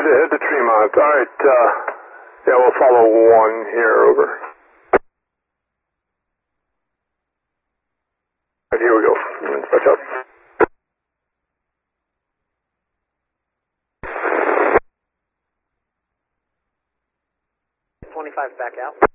head to Tremont. All right, yeah, we'll follow 1 here, over. All right, here we go. Watch out. 25 back out.